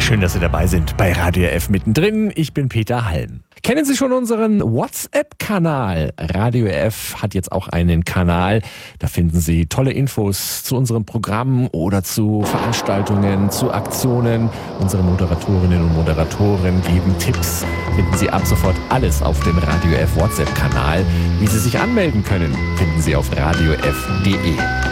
Schön, dass Sie dabei sind bei Radio F mittendrin. Ich bin Peter Halm. Kennen Sie schon unseren WhatsApp-Kanal? Radio F hat jetzt auch einen Kanal. Da finden Sie tolle Infos zu unserem Programm oder zu Veranstaltungen, zu Aktionen. Unsere Moderatorinnen und Moderatoren geben Tipps. Finden Sie ab sofort alles auf dem Radio F WhatsApp-Kanal. Wie Sie sich anmelden können, finden Sie auf radiof.de.